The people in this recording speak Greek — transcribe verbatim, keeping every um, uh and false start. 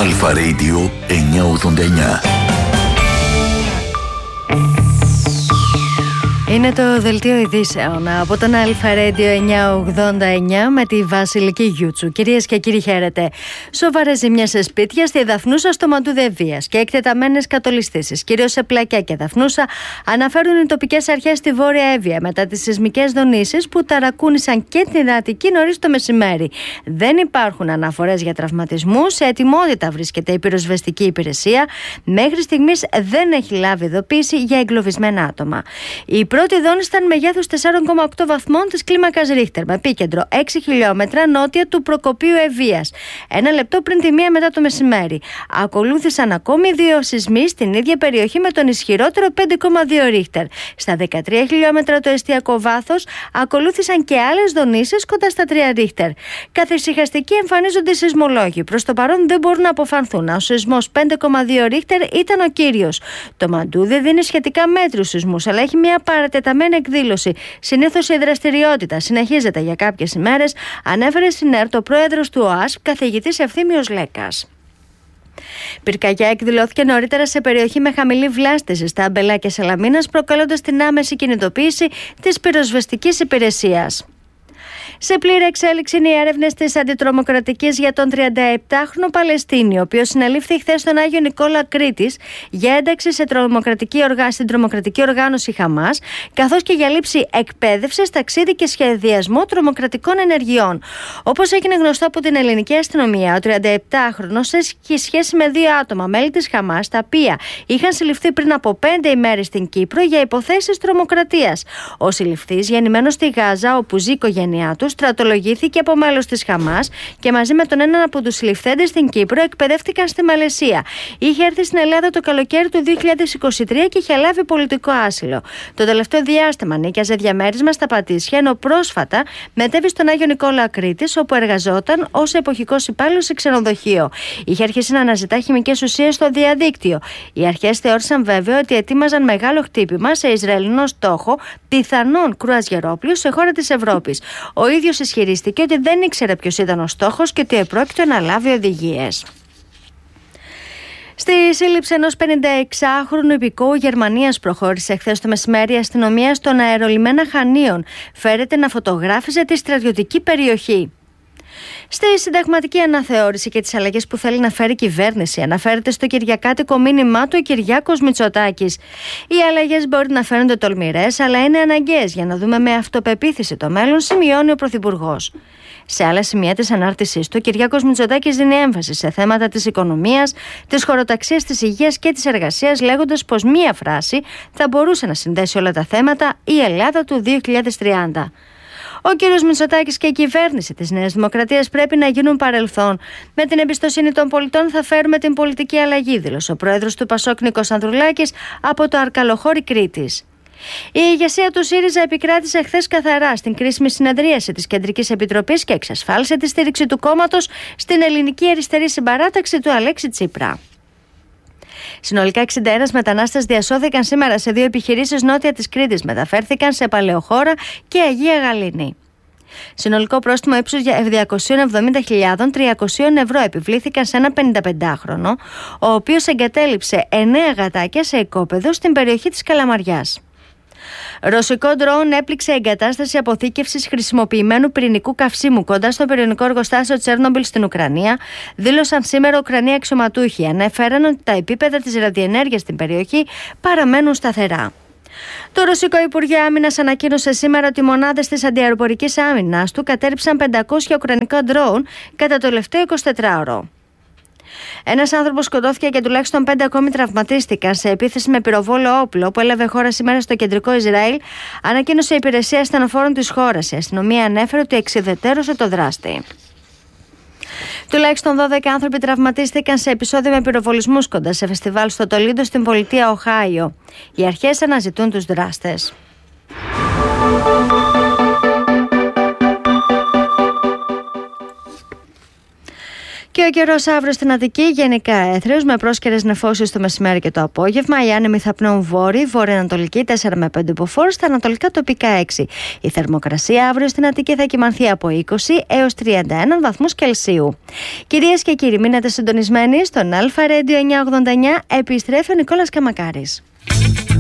Αλφα Radio εννιακόσια ογδόντα εννιά. Είναι το δελτίο ειδήσεων από τον Αλφα Radio εννιακόσια ογδόντα εννιά με τη Βασιλική Γιούτσου. Κυρίες και κύριοι, χαίρετε. Σοβαρές ζημιές σε σπίτια στη Δαφνούσα, στο Μαντούδι Ευβοίας και εκτεταμένες κατολιστήσεις, κυρίως σε Πλακιά και Δαφνούσα, αναφέρουν οι τοπικές αρχές στη Βόρεια Εύβοια μετά τις σεισμικές δονήσεις που ταρακούνησαν και την Αττική νωρίς το μεσημέρι. Δεν υπάρχουν αναφορές για τραυματισμούς. Σε ετοιμότητα βρίσκεται η πυροσβεστική υπηρεσία. Μέχρι στιγμής δεν έχει λάβει ειδοποίηση για εγκλωβισμένα άτομα. Η πρώτη δόνηση ήταν μεγέθους τέσσερα κόμμα οκτώ βαθμών της κλίμακας Ρίχτερ, με επίκεντρο έξι χιλιόμετρα νότια του Προκοπίου Ευβοίας, ένα λεπτό πριν τη μία μετά το μεσημέρι. Ακολούθησαν ακόμη δύο σεισμοί στην ίδια περιοχή με τον ισχυρότερο πέντε κόμμα δύο Ρίχτερ. Στα δεκατρία χιλιόμετρα το εστιακό βάθος ακολούθησαν και άλλες δονήσεις κοντά στα τρία Ρίχτερ. Καθησυχαστικοί εμφανίζονται οι σεισμολόγοι. Προς το παρόν δεν μπορούν να αποφανθούν. Ο σεισμός πέντε κόμμα δύο Ρίχτερ ήταν ο κύριος. Το Μαντούδι δίνει σχετικά μέτριους σεισμούς, αλλά έχει μια παρατεταμένη εκδήλωση. Συνήθως η δραστηριότητα συνεχίζεται για κάποιες ημέρες, ανέφερε στην ΕΡΤ ο πρόεδρος του ΟΑΣΠ, καθηγητής Ευθύμιος Λέκας. Πυρκαγιά εκδηλώθηκε νωρίτερα σε περιοχή με χαμηλή βλάστηση στα Αμπελάκια Σαλαμίνας, προκαλώντας την άμεση κινητοποίηση της πυροσβεστικής υπηρεσίας. Σε πλήρη εξέλιξη είναι οι έρευνες της αντιτρομοκρατικής για τον τριανταεπτάχρονο Παλαιστίνιο, ο οποίος συνελήφθη χθες στον Άγιο Νικόλα Κρήτης για ένταξη σε τρομοκρατική οργά... στην τρομοκρατική οργάνωση Χαμάς, καθώς και για λήψη εκπαίδευσης, ταξίδι και σχεδιασμό τρομοκρατικών ενεργειών. Όπως έγινε γνωστό από την ελληνική αστυνομία, ο τριανταεπτάχρονος έχει σχέση με δύο άτομα, μέλη της Χαμάς, τα οποία είχαν συλληφθεί πριν από πέντε ημέρες στην Κύπρο για υποθέσεις τρομοκρατίας. Ο συλληφθής, γεννημένος στη Γάζα, όπου ζει η οικογένειά του, στρατολογήθηκε από μέλος της Χαμάς και μαζί με τον έναν από τους συλληφθέντες στην Κύπρο εκπαιδεύτηκαν στη Μαλαισία. Είχε έρθει στην Ελλάδα το καλοκαίρι του δύο χιλιάδες είκοσι τρία και είχε λάβει πολιτικό άσυλο. Το τελευταίο διάστημα νίκιαζε διαμέρισμα στα Πατήσια, ενώ πρόσφατα μετέβη στον Άγιο Νικόλα Κρήτης, όπου εργαζόταν ως εποχικός υπάλληλος σε ξενοδοχείο. Είχε αρχίσει να αναζητά χημικές ουσίες στο διαδίκτυο. Οι αρχές θεώρησαν βέβαιο ότι ετοίμαζαν μεγάλο χτύπημα σε Ισραηλινό στόχο, πιθανόν κρουαζιερόπλοιο σε χώρα της Ευρώπης. Ο ίδιος ισχυρίστηκε ότι δεν ήξερε ποιος ήταν ο στόχος και ότι επρόκειτο να λάβει οδηγίες. Στη σύλληψη ενός πενηνταεξάχρονου υπηκόου Γερμανίας προχώρησε χθες το μεσημέρι η αστυνομία στον αερολιμένα Χανίων. Φέρεται να φωτογράφιζε τη στρατιωτική περιοχή. Στη συνταγματική αναθεώρηση και τις αλλαγές που θέλει να φέρει η κυβέρνηση, αναφέρεται στο κυριακάτικο μήνυμά του ο Κυριάκος Μητσοτάκης. Οι αλλαγές μπορεί να φαίνονται τολμηρές, αλλά είναι αναγκαίες για να δούμε με αυτοπεποίθηση το μέλλον, σημειώνει ο Πρωθυπουργός. Σε άλλα σημεία της ανάρτησής του, ο Κυριάκος Μητσοτάκης δίνει έμφαση σε θέματα της οικονομίας, της χωροταξίας, της υγείας και της εργασίας, λέγοντας πως μία φράση θα μπορούσε να συνδέσει όλα τα θέματα: η Ελλάδα του δύο χιλιάδες τριάντα. Ο κ. Μητσοτάκης και η κυβέρνηση της Νέας Δημοκρατίας πρέπει να γίνουν παρελθόν. Με την εμπιστοσύνη των πολιτών θα φέρουμε την πολιτική αλλαγή, δήλωσε ο πρόεδρος του Πασόκ Νίκος Ανδρουλάκης από το Αρκαλοχώρι Κρήτης. Η ηγεσία του ΣΥΡΙΖΑ επικράτησε χθες καθαρά στην κρίσιμη συνεδρίαση της Κεντρικής Επιτροπής και εξασφάλισε τη στήριξη του κόμματος στην ελληνική αριστερή συμπαράταξη του Αλέξη Τσίπρα. Συνολικά εξήντα ένα μετανάστες διασώθηκαν σήμερα σε δύο επιχειρήσεις νότια της Κρήτης. Μεταφέρθηκαν σε Παλαιοχώρα και Αγία Γαλήνη. Συνολικό πρόστιμο ύψους διακόσιες εβδομήντα χιλιάδες τριακόσια ευρώ επιβλήθηκαν σε ένα πενηνταπεντάχρονο, ο οποίος εγκατέλειψε εννέα γατάκια σε οικόπεδο στην περιοχή της Καλαμαριάς. Ρωσικό ντρόουν έπληξε εγκατάσταση αποθήκευσης χρησιμοποιημένου πυρηνικού καυσίμου κοντά στο πυρηνικό εργοστάσιο Τσέρνομπιλ στην Ουκρανία, δήλωσαν σήμερα Ουκρανοί αξιωματούχοι. Ανέφεραν ότι τα επίπεδα της ραδιενέργειας στην περιοχή παραμένουν σταθερά. Το Ρωσικό Υπουργείο Άμυνας ανακοίνωσε σήμερα ότι οι μονάδες της αντιαεροπορικής άμυνας του κατέρριψαν πεντακόσια ουκρανικά ντρόουν κατά το τελευταίο εικοσιτετράωρο. Ένας άνθρωπος σκοτώθηκε και τουλάχιστον πέντε ακόμη τραυματίστηκαν σε επίθεση με πυροβόλο όπλο που έλαβε χώρα σήμερα στο κεντρικό Ισραήλ, ανακοίνωσε η υπηρεσία ασθενοφόρων της χώρας. Η αστυνομία ανέφερε ότι εξουδετερώσε το δράστη. Τουλάχιστον δώδεκα άνθρωποι τραυματίστηκαν σε επεισόδιο με πυροβολισμούς κοντά σε φεστιβάλ στο Τολίντο στην πολιτεία Οχάιο. Οι αρχές αναζητούν τους δράστες. Και ο καιρός αύριο στην Αττική γενικά έθριος με πρόσκαιρες νεφώσεις το μεσημέρι και το απόγευμα. Οι άνεμοι θα πνέουν βόρειοι, βορειοανατολική τέσσερα με πέντε μποφόρ, στα ανατολικά τοπικά έξι. Η θερμοκρασία αύριο στην Αττική θα κυμανθεί από είκοσι έως τριάντα ένα βαθμούς Κελσίου. Κυρίες και κύριοι, μείνετε συντονισμένοι στον Αλφα Radio εννιακόσια ογδόντα εννιά. Επιστρέφει ο Νικόλας Καμακάρης.